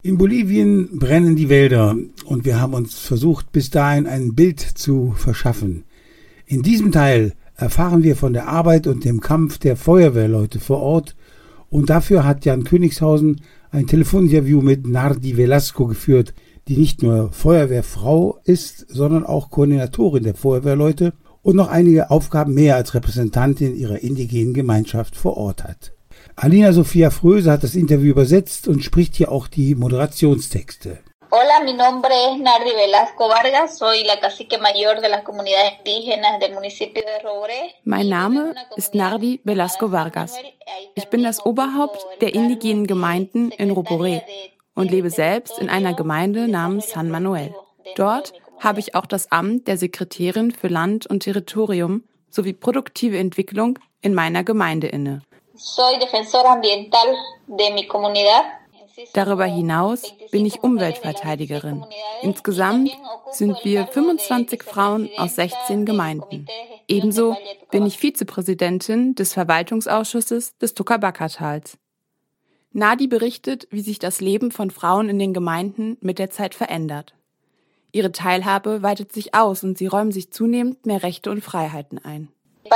In Bolivien brennen die Wälder und wir haben uns versucht, bis dahin ein Bild zu verschaffen. In diesem Teil erfahren wir von der Arbeit und dem Kampf der Feuerwehrleute vor Ort und dafür hat Jan Königshausen ein Telefoninterview mit Nardi Velasco geführt, die nicht nur Feuerwehrfrau ist, sondern auch Koordinatorin der Feuerwehrleute und noch einige Aufgaben mehr als Repräsentantin ihrer indigenen Gemeinschaft vor Ort hat. Alina Sophia Fröse hat das Interview übersetzt und spricht hier auch die Moderationstexte. Hola, mi nombre es Nardi Velasco Vargas, soy la cacique mayor de las comunidades indígenas del municipio de Roboré. Mein Name ist Nardi Velasco Vargas. Ich bin das Oberhaupt der indigenen Gemeinden in Roboré und lebe selbst in einer Gemeinde namens San Manuel. Dort habe ich auch das Amt der Sekretärin für Land und Territorium sowie produktive Entwicklung in meiner Gemeinde inne. Soy defensora ambiental de mi comunidad. Darüber hinaus bin ich Umweltverteidigerin. Insgesamt sind wir 25 Frauen aus 16 Gemeinden. Ebenso bin ich Vizepräsidentin des Verwaltungsausschusses des Tocabaca-Tals. Nardi berichtet, wie sich das Leben von Frauen in den Gemeinden mit der Zeit verändert. Ihre Teilhabe weitet sich aus und sie räumen sich zunehmend mehr Rechte und Freiheiten ein.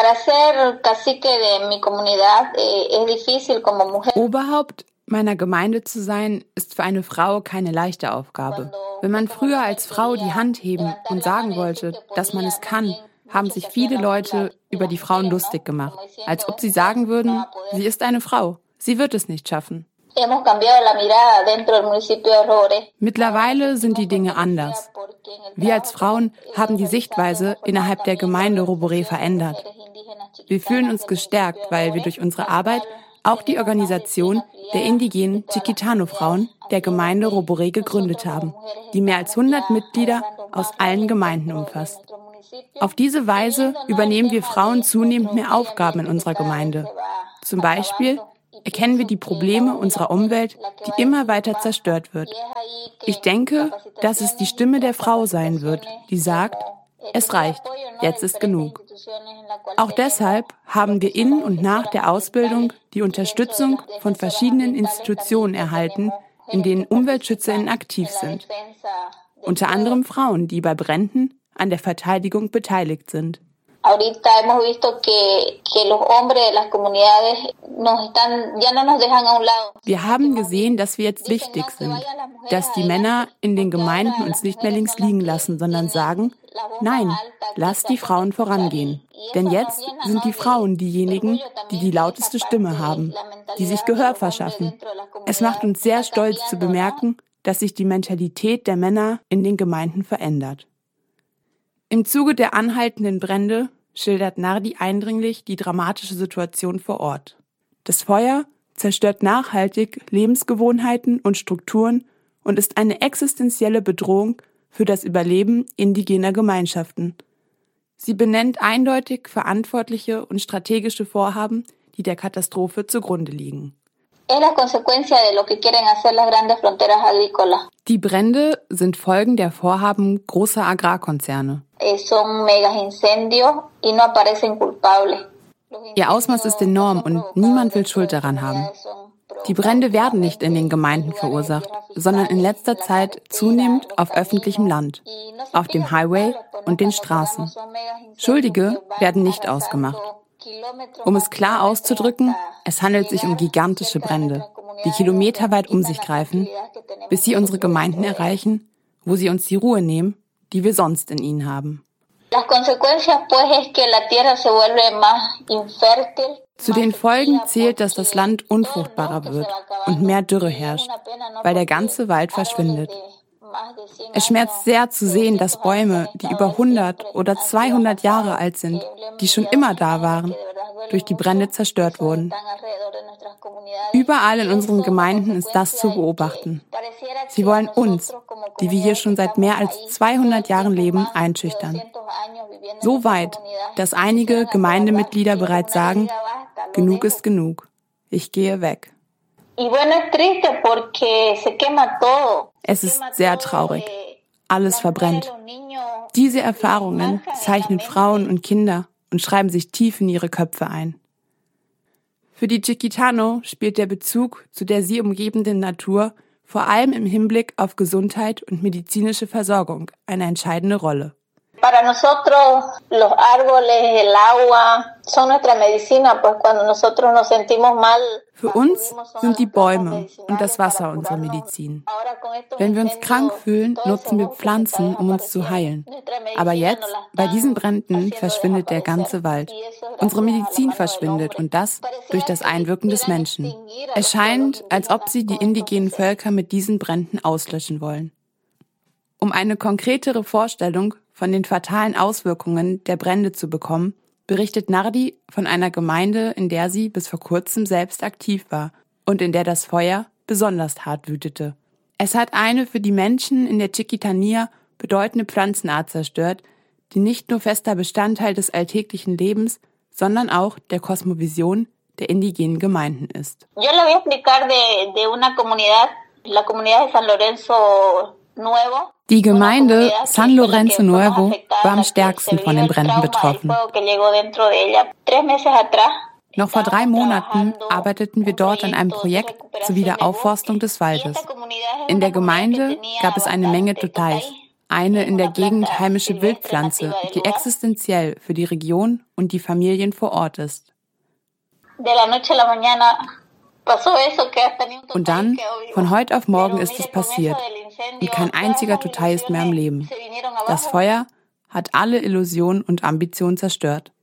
Oberhaupt meiner Gemeinde zu sein, ist für eine Frau keine leichte Aufgabe. Wenn man früher als Frau die Hand heben und sagen wollte, dass man es kann, haben sich viele Leute über die Frauen lustig gemacht, als ob sie sagen würden, sie ist eine Frau, sie wird es nicht schaffen. Mittlerweile sind die Dinge anders. Wir als Frauen haben die Sichtweise innerhalb der Gemeinde Roboré verändert. Wir fühlen uns gestärkt, weil wir durch unsere Arbeit auch die Organisation der indigenen Chiquitano-Frauen der Gemeinde Roboré gegründet haben, die mehr als 100 Mitglieder aus allen Gemeinden umfasst. Auf diese Weise übernehmen wir Frauen zunehmend mehr Aufgaben in unserer Gemeinde. Zum Beispiel erkennen wir die Probleme unserer Umwelt, die immer weiter zerstört wird. Ich denke, dass es die Stimme der Frau sein wird, die sagt, es reicht, jetzt ist genug. Auch deshalb haben wir in und nach der Ausbildung die Unterstützung von verschiedenen Institutionen erhalten, in denen UmweltschützerInnen aktiv sind. Unter anderem Frauen, die bei Bränden an der Verteidigung beteiligt sind. Wir haben gesehen, dass wir jetzt wichtig sind, dass die Männer in den Gemeinden uns nicht mehr links liegen lassen, sondern sagen, nein, lasst die Frauen vorangehen. Denn jetzt sind die Frauen diejenigen, die die lauteste Stimme haben, die sich Gehör verschaffen. Es macht uns sehr stolz zu bemerken, dass sich die Mentalität der Männer in den Gemeinden verändert. Im Zuge der anhaltenden Brände schildert Nardi eindringlich die dramatische Situation vor Ort. Das Feuer zerstört nachhaltig Lebensgewohnheiten und Strukturen und ist eine existenzielle Bedrohung für das Überleben indigener Gemeinschaften. Sie benennt eindeutig verantwortliche und strategische Vorhaben, die der Katastrophe zugrunde liegen. Die Brände sind Folgen der Vorhaben großer Agrarkonzerne. Ihr Ausmaß ist enorm und niemand will Schuld daran haben. Die Brände werden nicht in den Gemeinden verursacht, sondern in letzter Zeit zunehmend auf öffentlichem Land, auf dem Highway und den Straßen. Schuldige werden nicht ausgemacht. Um es klar auszudrücken, es handelt sich um gigantische Brände, die kilometerweit um sich greifen, bis sie unsere Gemeinden erreichen, wo sie uns die Ruhe nehmen, die wir sonst in ihnen haben. Zu den Folgen zählt, dass das Land unfruchtbarer wird und mehr Dürre herrscht, weil der ganze Wald verschwindet. Es schmerzt sehr zu sehen, dass Bäume, die über 100 oder 200 Jahre alt sind, die schon immer da waren, durch die Brände zerstört wurden. Überall in unseren Gemeinden ist das zu beobachten. Sie wollen uns, die wir hier schon seit mehr als 200 Jahren leben, einschüchtern. So weit, dass einige Gemeindemitglieder bereits sagen, genug ist genug, ich gehe weg. Es ist sehr traurig. Alles verbrennt. Diese Erfahrungen zeichnen Frauen und Kinder und schreiben sich tief in ihre Köpfe ein. Für die Chiquitano spielt der Bezug zu der sie umgebenden Natur vor allem im Hinblick auf Gesundheit und medizinische Versorgung eine entscheidende Rolle. Para nosotros los árboles, el agua son nuestra medicina, pues cuando nosotros nos sentimos mal. Für uns sind die Bäume und das Wasser unsere Medizin. Wenn wir uns krank fühlen, nutzen wir Pflanzen, um uns zu heilen. Aber jetzt, bei diesen Bränden, verschwindet der ganze Wald. Unsere Medizin verschwindet und das durch das Einwirken des Menschen. Es scheint, als ob sie die indigenen Völker mit diesen Bränden auslöschen wollen. Um eine konkretere Vorstellung von den fatalen Auswirkungen der Brände zu bekommen, berichtet Nardi von einer Gemeinde, in der sie bis vor kurzem selbst aktiv war und in der das Feuer besonders hart wütete. Es hat eine für die Menschen in der Chiquitania bedeutende Pflanzenart zerstört, die nicht nur fester Bestandteil des alltäglichen Lebens, sondern auch der Kosmovision der indigenen Gemeinden ist. Yo le voy a explicar de una comunidad, la comunidad de San Lorenzo Nuevo. Die Gemeinde San Lorenzo Nuevo war am stärksten von den Bränden betroffen. Noch vor 3 Monaten arbeiteten wir dort an einem Projekt zur Wiederaufforstung des Waldes. In der Gemeinde gab es eine Menge Totais, eine in der Gegend heimische Wildpflanze, die existenziell für die Region und die Familien vor Ort ist. Und dann, von heute auf morgen ist es passiert und kein einziger Totai ist mehr am Leben. Das Feuer hat alle Illusionen und Ambitionen zerstört.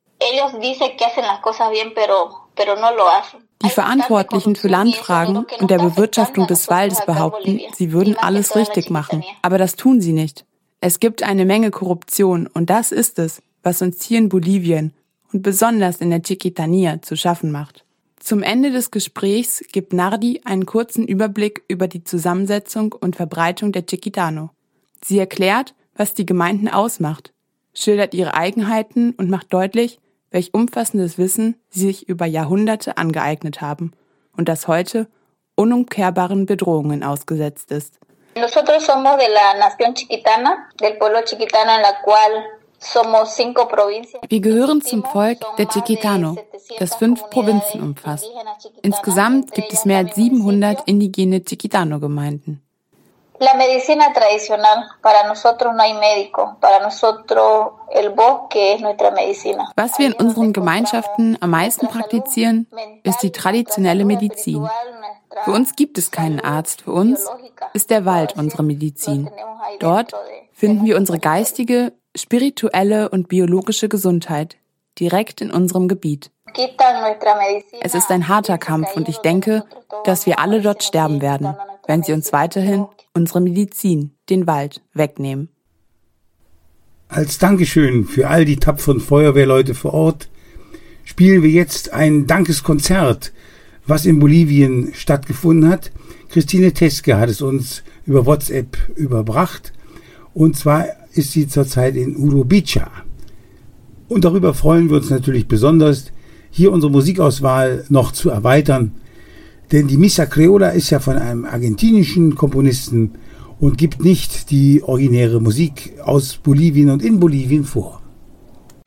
Die Verantwortlichen für Landfragen und der Bewirtschaftung des Waldes behaupten, sie würden alles richtig machen, aber das tun sie nicht. Es gibt eine Menge Korruption und das ist es, was uns hier in Bolivien und besonders in der Chiquitania zu schaffen macht. Zum Ende des Gesprächs gibt Nardi einen kurzen Überblick über die Zusammensetzung und Verbreitung der Chiquitano. Sie erklärt, was die Gemeinden ausmacht, schildert ihre Eigenheiten und macht deutlich, welch umfassendes Wissen sie sich über Jahrhunderte angeeignet haben und das heute unumkehrbaren Bedrohungen ausgesetzt ist. Nosotros somos de la nación chiquitana, del pueblo chiquitano, en la cual somos 5 provincias. Wir gehören zum Volk der Chiquitano, das 5 Provinzen umfasst. Insgesamt gibt es mehr als 700 indigene Chiquitano-Gemeinden. La medicina tradicional, para nosotros no hay médico, para nosotros el bosque es nuestra medicina. Was wir in unseren Gemeinschaften am meisten praktizieren, ist die traditionelle Medizin. Für uns gibt es keinen Arzt, für uns ist der Wald unsere Medizin. Dort finden wir unsere geistige, spirituelle und biologische Gesundheit direkt in unserem Gebiet. Es ist ein harter Kampf und ich denke, dass wir alle dort sterben werden, wenn sie uns weiterhin unsere Medizin, den Wald, wegnehmen. Als Dankeschön für all die tapferen Feuerwehrleute vor Ort spielen wir jetzt ein Dankeskonzert, was in Bolivien stattgefunden hat. Christine Teske hat es uns über WhatsApp überbracht. Und zwar ist sie zurzeit in Urubica. Und darüber freuen wir uns natürlich besonders, hier unsere Musikauswahl noch zu erweitern. Denn die Missa Criolla ist ja von einem argentinischen Komponisten und gibt nicht die originäre Musik aus Bolivien und in Bolivien vor.